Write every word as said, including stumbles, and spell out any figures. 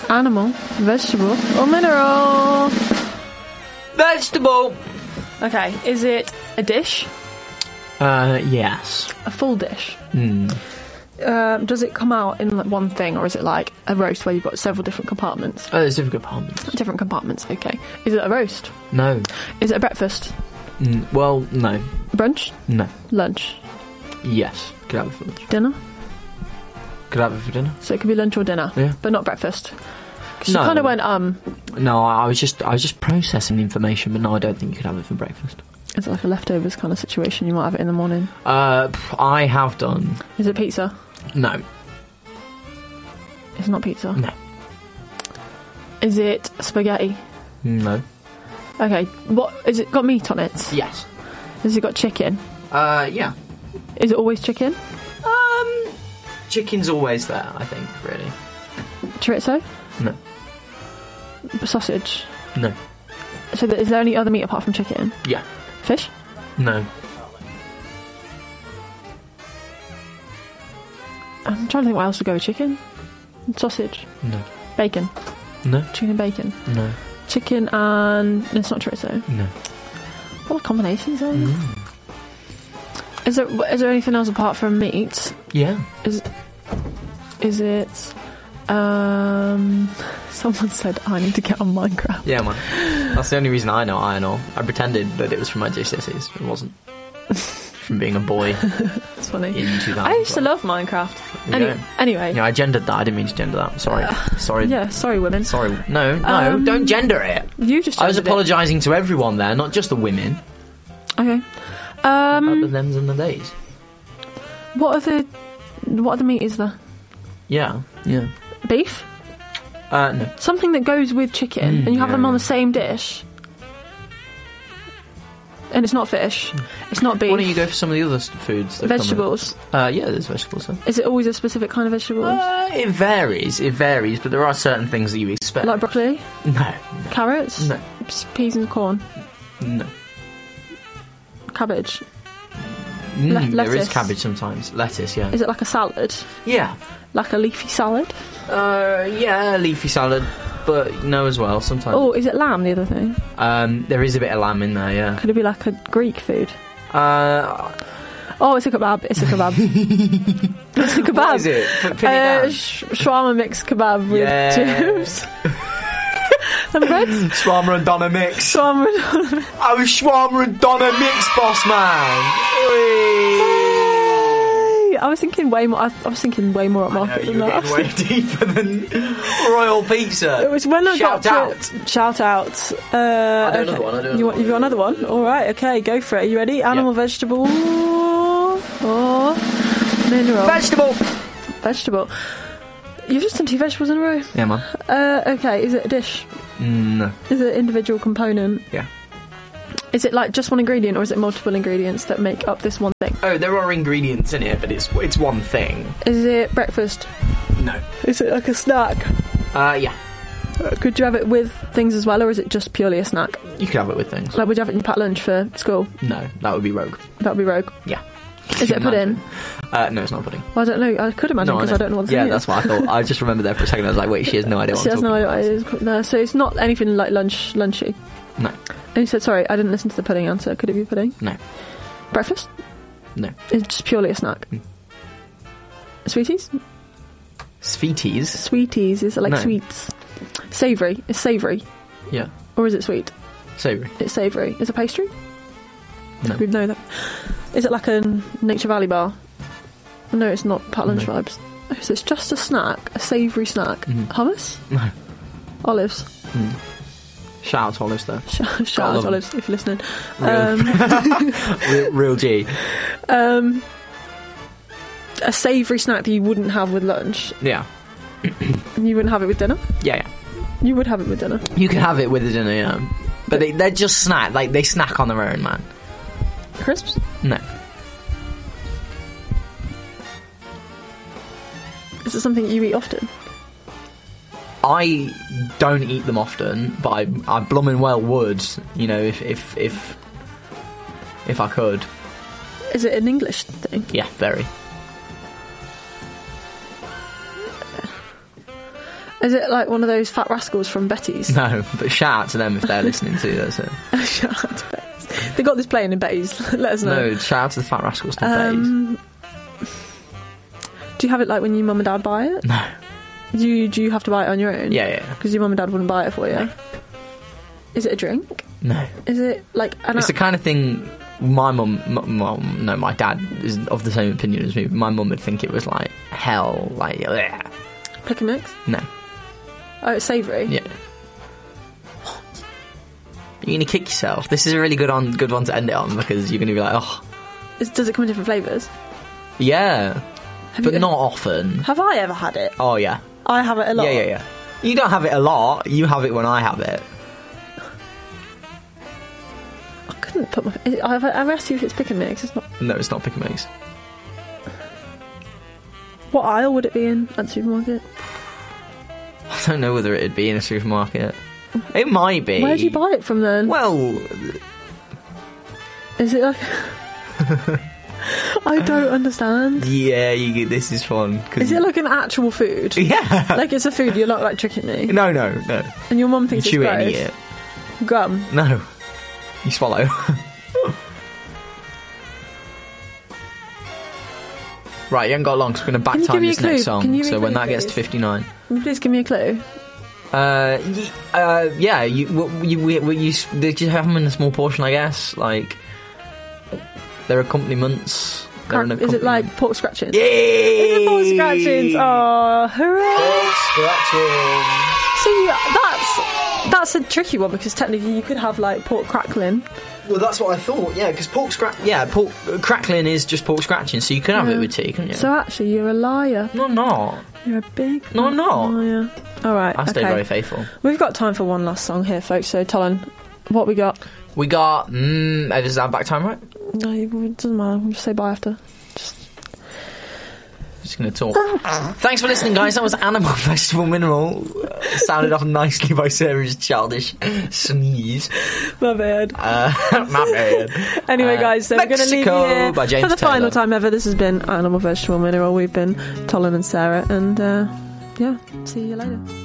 Animal, vegetable, or mineral? Vegetable. Okay, is it a dish? Uh, yes. A full dish? Mm. Um, does it come out in like one thing, or is it like a roast where you've got several different compartments? Oh, there's different compartments. Different compartments, okay. Is it a roast? No. Is it a breakfast? Mm, well, no. Brunch? No. Lunch? Yes. Could have it for lunch. Dinner? Could have it for dinner. So it could be lunch or dinner, yeah. but not breakfast. Because No. you kind of went, um... No, I was just I was just processing the information, but no, I don't think you could have it for breakfast. Is it like a leftovers kind of situation? You might have it in the morning. Uh, pff, I have done. Is it pizza? No. It's not pizza? No. Is it spaghetti? No. Okay, what... Is it got meat on it? Yes. Has it got chicken? Uh, yeah. Is it always chicken? Um, chicken's always there, I think, really. Chorizo? No. Sausage? No. So th- is there any other meat apart from chicken? Yeah. Fish? No. I'm trying to think what else would go with chicken. Sausage? No. Bacon? No. Chicken and bacon? No. Chicken and... No, it's not chorizo. No. What are combinations are there? Mm. Is there is there anything else apart from meat? Yeah. Is is it? Um, someone said I need to get on Minecraft. Yeah, man. That's the only reason I know Iron Ore. I pretended that it was from my G C S Es. It wasn't. From being a boy. It's funny. In two thousand. I used to love Minecraft. Any- Yeah. Anyway. Yeah, I gendered that. I didn't mean to gender that. Sorry. Uh, Sorry. Yeah, sorry, women. Sorry. No, no, Um, don't gender it. You just. I was gendered it. apologising to everyone there, not just the women. Okay. About the Um, thems and the days. what are the what other meat is there? Yeah. Yeah. Beef? Uh, no. Something that goes with chicken, Mm, and you have yeah, them on yeah. the same dish. And it's not fish. It's not beef. Why don't you go for some of the other s- foods? that come in? Vegetables. Uh, yeah, there's vegetables there. Is it always a specific kind of vegetables? Uh, it varies. It varies, but there are certain things that you expect. Like broccoli? No. Carrots? No. S- Peas and corn? No. Cabbage? Mm, Le- there is lettuce. cabbage sometimes. Lettuce, yeah. Is it like a salad? Yeah. Like a leafy salad? Uh, yeah, leafy salad, but no as well, sometimes. Oh, is it lamb, the other thing? Um, there is a bit of lamb in there, yeah. Could it be like a Greek food? Uh, Oh, it's a kebab. It's a kebab. It's a kebab. what is it? Pin, pin it Uh, down. sh- shawarma mixed kebab with Yeah. chips. And bread? Shawarma and Donna mix. Shawarma. Oh, shawarma and Donna mix, boss man. Whee! I was thinking way more. I, I was thinking way more at I know, market you than were that. getting way deeper than Royal Pizza. It was when I Shout got out. to shout out. Uh, I'll do okay. another one, I'll do another you want, one. You've got another one? All right. Okay, go for it. Are you ready? Animal, Yeah. vegetable, or mineral? Vegetable. Vegetable. You've just done two vegetables in a row. Yeah, man. Uh, okay. Is it a dish? No. Is it an individual component? Yeah. Is it like just one ingredient, or is it multiple ingredients that make up this one thing? Oh, there are ingredients in it, but it's it's one thing. Is it breakfast? No. Is it like a snack? Uh, yeah. Uh, Could you have it with things as well, or is it just purely a snack? You could have it with things. Like, would you have it in your packed lunch for school? No, that would be rogue. That would be rogue. Yeah. Is it a pudding? Uh, no, it's not pudding. Well, I don't know. I could imagine No, because I, don't know what the Yeah, thing that's is. what I thought. I just remembered there for a second. I was like, wait, she has no idea what She I'm has no talking idea what it is. No, so it's not anything like lunch, lunchy. No. And you said, sorry, I didn't listen to the pudding answer. Could it be pudding? No. Breakfast? No. It's just purely a snack. Mm. Sweeties? Sweeties? Sweeties. Is it like No. sweets? Savoury. It's savoury. Yeah. Or is it sweet? Savoury? It's savoury. Is it pastry? No. We know that. Is it like a Nature Valley bar? No, it's not packed lunch No. vibes. Oh, so it's just a snack, a savoury snack. Mhm. Hummus? No. Olives? Mm. Shout out to Olives, though. Shout, shout out love to 'em. Olives if you're listening. Real, Um, real, real G. um, a savoury snack that you wouldn't have with lunch. Yeah. And you wouldn't have it with dinner? Yeah, yeah. You would have it with dinner. You can have it with the dinner, yeah. But they, they're just snack. Like, they snack on their own, man. Crisps? No. Is it something you eat often? I don't eat them often, but I, I bloomin' well would, you know, if, if, if, if I could. Is it an English thing? Yeah, very. Is it like one of those fat rascals from Betty's? No, but shout out to them if they're listening to this. Shout out to Betty's. They got this playing in Betty's. Let us know. No, shout out to the fat rascals from Um, do you have it like when your mum and dad buy it? Betty's. No. Do you, do you have to buy it on your own? Yeah, yeah. Because your mum and dad wouldn't buy it for you? No. Is it a drink? No. Is it like... An It's the kind of thing my mum, m- mum, no, my dad is of the same opinion as me. My mum would think it was like hell, like, bleh. Pick and mix? No. Oh, it's savoury? Yeah. You're going to kick yourself. This is a really good on good one to end it on because you're going to be like, oh. Is, does it come in different flavours? Yeah. Have but you- not often. Have I ever had it? Oh, yeah. I have it a lot. Yeah, yeah, yeah. You don't have it a lot. You have it when I have it. I couldn't put my... I've, I've asked you if it's pick and mix. It's not... No, it's not pick and mix. What aisle would it be in at the supermarket? I don't know whether it'd be in a supermarket. It might be. Where do you buy it from then? Well, Is it like... I don't understand. yeah, you, this is fun. 'Cause Is it like an actual food? Yeah. Like it's a food, you're not like tricking me. No, no, no. And your mum You thinks chew it's it and gross. eat it. Gum. No. You swallow. Right, you haven't got long because we're going to Can you back give time me a this clue? next Can song. you give So me when a that clue, gets to please? fifty-nine. Can you please give me a clue? Uh, y- uh, yeah, you, w- you, we, we, you, s- they just have them in a small portion, I guess. Like, they're accompaniments. They're an Is it accompaniment. like pork scratching? Yay! Is it pork scratchings? Oh, hooray! Pork scratching. See, that's that's a tricky one because technically you could have like pork crackling. Well, that's what I thought. Yeah, because pork scratch. Yeah, pork uh, crackling is just pork scratching, so you could have Yeah. it with tea, couldn't you? So actually, you're a liar. no, I'm not. You're a big. No, I'm not. liar. All right. I stay okay. very faithful. We've got time for one last song here, folks. So, Tolan, what we got? We got. Mm, is that back time, right? No, it doesn't matter. We'll just say bye after. Just going to talk. Thanks for listening, guys. That was Animal Festival Mineral. Uh, sounded off nicely by Sarah's childish sneeze. My bad. Uh, my bad. Anyway, Uh, guys, so we're going to leave you Mexico here by James for the Taylor. final time ever. This has been Animal Vegetable Mineral. We've been Tolan and Sarah, and uh, yeah, see you later.